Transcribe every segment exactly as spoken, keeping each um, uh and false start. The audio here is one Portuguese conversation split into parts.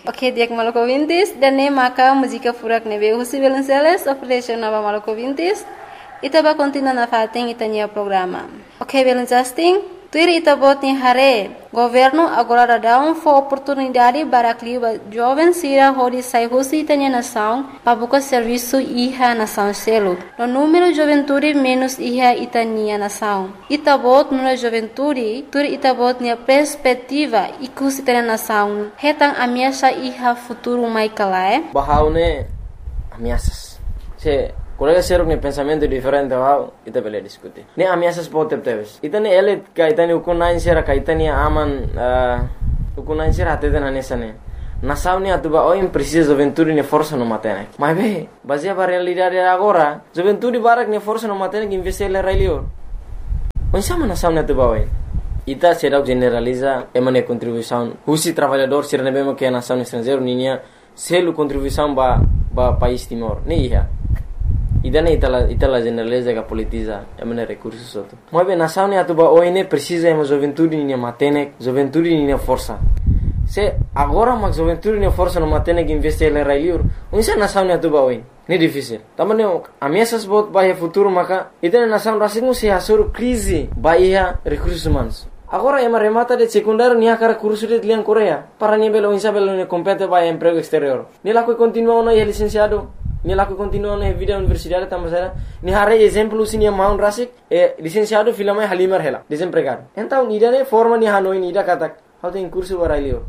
Ok, dia Maluco ouvintes, dan ne maka música furak nebe Husi Belenceles, oferece nova Maluco ouvintes, itaba continua na fating itanya programa. Ok, Belencasting, tuir itabot ni hare, governo agora dá um for oportunidade para clima jovem sira hodi sai Husi itanya nação, para buscar serviço iha nação selo. No número juventude menos iha itanya nação. Itabot nuna juventude, tuir itabot ni perspectiva ikus itanya nação. Hetang ameaça iha futuro mai kalae. Bahaune ameaças. Se colega ser um pensamento diferente ao ita bele discutir. Ne ameaças pode ter. Itane ele kaitani ukunain sera kaitani aman ukunain sera até na nessa ne. Nação ne atuba o precisa juventude ne força no matene. Mas bem, baseia para realidade agora, juventude barak ne força no matene que investir ele railio. Onde sama nação ne atuba oi. Ita será generaliza emane contribuição. Husi trabalhador será ne bem que a nação estrangeiro ninha selo contribuição ba ba país Timor. Ne ia. Idane itala itala generaliza que politiza emane recursos outro. Mas bem nação ne atuba oi ne precisa ema juventude ninha matene, juventude ninha força. Se agora mas juventude ninha força no matene que investir ele railio. Onde sa nação ne atuba oi. Ne difícil. Também ameaças bot bahia futuro maka idane nação rasingu se hasur crise bahia recursos humanos. Agora ema remata de secundário nia cara curso de liang Coreia. Para nia belo insa belo ne compete bahia emprego exterior. Ni lá que continua no licenciado. Ni lá que continua na vida universidade também. Ni hare exemplo sini maun rasik e licenciado filama halimar hela desempregado. Então ni dane forma ni hanoi ni da kata. How tem curso para ilio.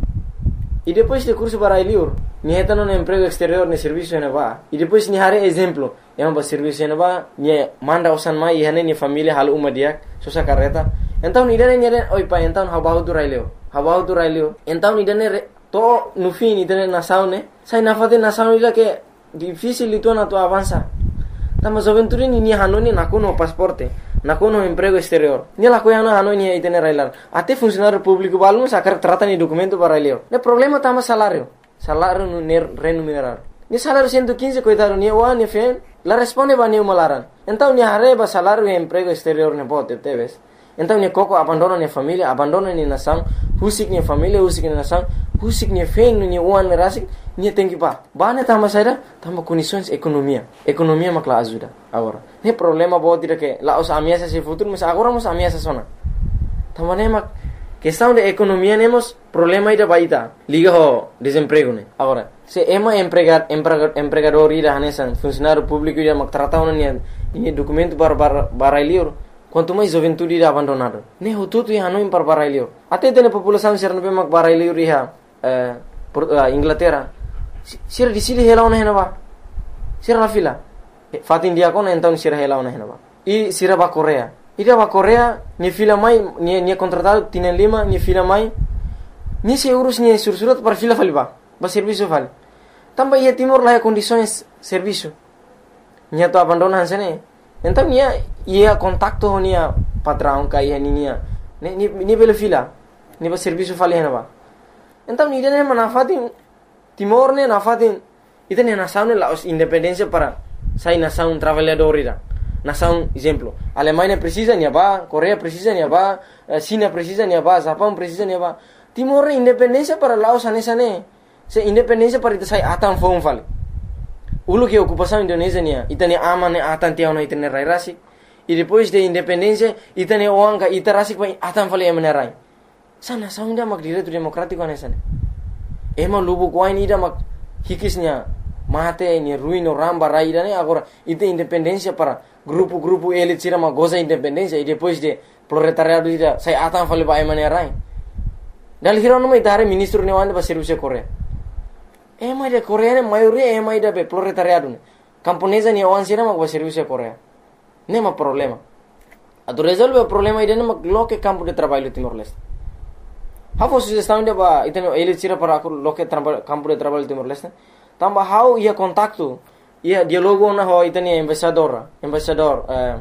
E depois de curso para ilio, ni heta no emprego exterior ne serviço ne va. E depois ni hare exemplo, ema ba serviço ne va, ni manda usan mai e hane ni família hal uma dia, sosa carreta. Então ni dane ni dane oi pa então habahu tu railio. Habahu tu railio. Então ni dane to no fim ni dane nação ne. Sai na fate nação ila que difícil itu na tu avança. Tama juventude ni ni hanoni na kuno pasporte. Na kuno emprego exterior. Ni la coia na hanoni itene railar. Até funcionário público balmo sacar trata ni documento para railio. Ne problema tama salário. Salário no remunerar. Ni salário cento e quinze coitado ni o ni fen. La responde ba ni malaran. Então ni arreba salário e emprego exterior ne pode teves. Então ni coco abandona ni família, abandona ni nação, husik ni família, husik ni nação, husik ni fen ni uan rasik, ni tem que ba. Ba ne tama saída, tama condições economia. Economia makla ajuda agora. Ne problema pode dire que lá os ameaças se futuro, mas agora nos ameaças sona. Tama ne mak questão de economia nemos problema ida baita. Liga ho desemprego ne. Agora, se ema empregar empregador ida hanesan funcionário público ida mak trata ona ni ni documento para para ilio. Quanto mais juventude ida abandonado. Ne ho tudo ia no para para ilio. Até tem população ser no mak para ilio riha eh Inglaterra. Sira di sili hela ona hena ba. Sira la fila. Fatin dia kona então sira hela ona hena ba. E sira ba Coreia. Ida ba Coreia ni fila mai ni ni contratado tienen lima ni fila mai. Ni se urus ni sursurat para fila faliba. Ba serviço vale. Também ia Timor lá condições serviço. Ni to abandonan sene. Então ni ia contacto ni patrão kai ni ni ni ni bela fila. Ni ba serviço vale hena ba. Então ni dene manafatin Timor ne nafatin itene nação ne la independência para sai nação trabalhador ida. Nação exemplo, Alemanha precisa ni ba, Coreia precisa ni ba, China precisa ni ba, Japão precisa ni ba. Timor ne independência para Laos anesa ne. Se independência para ita sai atan fon vale. Ulu que ocupação Indonésia ni itene aman ne atan tiao na itene rai rasik. E depois de independência itene oanga ita rasik vai atan vale emenerai. Sa nação ida mak direito democrático anesa ne. Ema lubu kuain ida mak hikisnya mate ni ruino ramba raida ne agora ite independência para grupo-grupo ele tira uma goza independência e depois de proletariado ida sai atan fale ba emane rai. Dal hiro no mai tare ministro ne wande ba serviço Coreia. Ema de Coreia ne maioria ema ida be proletariado ne. Camponesa ni wan sira mak ba serviço Coreia. Nema problema. Ado resolve o problema ida ne mak loke campo de trabalho Timor-Leste. How sugestão de ba iteno ele tira para loke campo de trabalho Timor-Leste. Tamba how ia contacto ia dialogo na ho itani embaixador embaixador eh,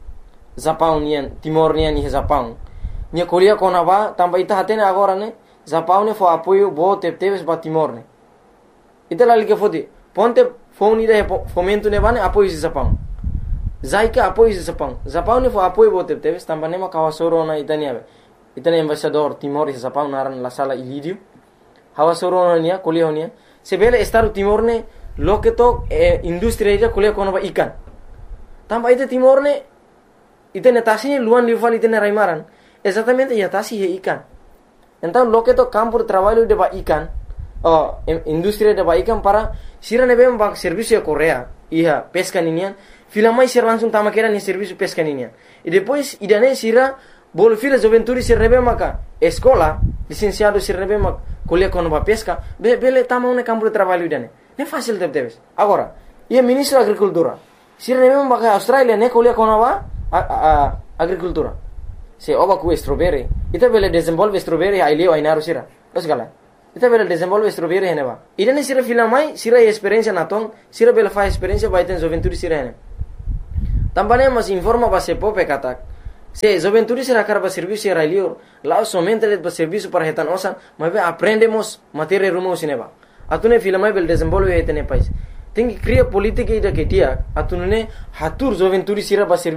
Japão nian Timor nian ni Japão nia kolia kona ba tamba ita hatene agora ne Japão ne fo apoio bo te teves ba Timor ne ita la liga fodi ponte phone ida fomento ne bane apoio de Japão zaika apoio de Japão Japão ne fo apoio bo te teves tamba ne ma kawasoro na itani ave itani embaixador Timor e Japão naran la sala ilidio hawa soronia kuliah honia sebele estaru timorne loke to eh, industri ida kuliah kono ba ikan tamba ite timorne ite netasinya luan liufal ite raimaran exactamente ya tasi he ikan então loke to campo de trabalho de ba ikan oh industri de ba ikan para sira nebe bak serviço de Korea iya pesca ninian filamai sir langsung tama kera ni serviço pesca ninian e depois idane sira bol fila joventuri sir nebe maka escola licenciado sir nebe mak kuliah kono ba pesca be bele tama un campo de trabalho idane ne fácil de debes agora ia ministro da agricultura sir nebe maka Australia ne kuliah kono ba agricultura se oba ku strawberry ita bele desenvolve strawberry ai leo ai naru sira terus gala ita bele desenvolve strawberry hene ba idane sira filamai sira experiência naton sira bele fa experiência ba iten joventuri sira hene tambane mas informa ba se pope katak se joventuri sira karba serviço sira leo lá somente le ba serviço para hetan osan mas aprendemos matéria rumo sineba atune filamai bele desenvolve hetene pais tingi cria política ida que dia atune hatur joventuri sira ba